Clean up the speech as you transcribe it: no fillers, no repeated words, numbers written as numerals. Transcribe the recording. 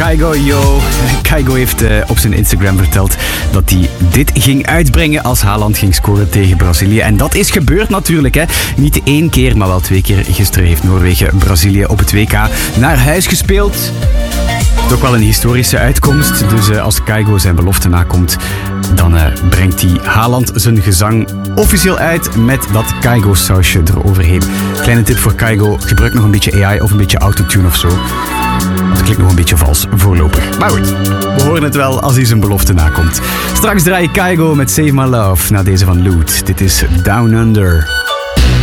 Kygo, yo. Kygo heeft op zijn Instagram verteld dat hij dit ging uitbrengen als Haaland ging scoren tegen Brazilië. En dat is gebeurd natuurlijk, hè. Niet 1 keer, maar wel 2 keer. Gisteren heeft Noorwegen Brazilië op het WK naar huis gespeeld. Het is ook wel een historische uitkomst. Dus als Kygo zijn belofte nakomt, dan brengt hij Haaland zijn gezang officieel uit met dat Kygo-sausje eroverheen. Kleine tip voor Kygo, gebruik nog een beetje AI of een beetje autotune of zo. Dat klinkt nog een beetje vals voorlopig. Maar goed, we horen het wel als hij zijn belofte nakomt. Straks draai je Kygo met Save My Love na deze van Loot. Dit is Down Under.